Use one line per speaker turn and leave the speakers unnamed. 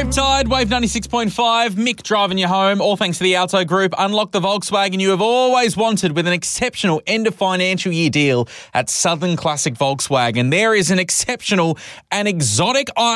Riptide, Wave 96.5, Mick driving you home, all thanks to the Alto Group. Unlock the Volkswagen you have always wanted with an exceptional end-of-financial year deal at Southern Classic Volkswagen. There is an exceptional and exotic